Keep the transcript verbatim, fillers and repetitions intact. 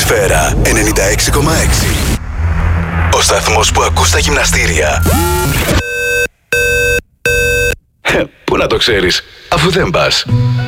Σφαίρα ενενήντα έξι κόμμα έξι. Ο σταθμός που ακούς στα γυμναστήρια. Πού να το ξέρεις, αφού δεν πας.